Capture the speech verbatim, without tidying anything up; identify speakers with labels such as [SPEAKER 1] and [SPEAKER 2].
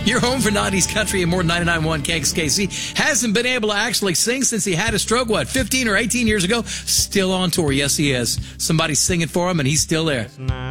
[SPEAKER 1] Your home for nineties country and more than ninety-nine point one K X K C. Hasn't been able to actually sing since he had a stroke, what, fifteen or eighteen years ago? Still on tour. Yes, he is. Somebody's singing for him, and he's still there.